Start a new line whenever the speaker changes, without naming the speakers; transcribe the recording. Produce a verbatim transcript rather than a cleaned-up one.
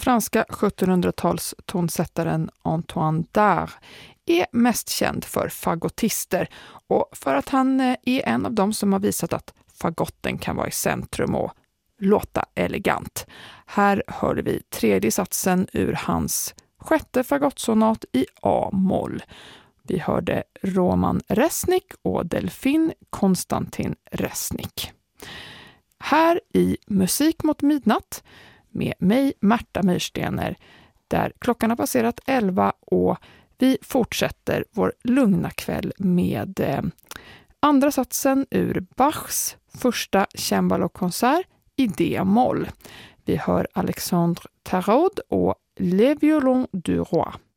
Franska sjuttonhundratals tonsättaren Antoine Dard är mest känd för fagottister och för att han är en av dem som har visat att fagotten kan vara i centrum och låta elegant. Här hörde vi tredje satsen ur hans sjätte fagottsonat i A-moll. Vi hörde Roman Resnick och Delfin Konstantin Resnick. Här i Musik mot midnatt med mig, Märta Myrstener, där klockan har passerat elva och vi fortsätter vår lugna kväll med eh, andra satsen ur Bachs första cembalokonsert i D-moll. Vi hör Alexandre Tarot och Les Violons du Roi.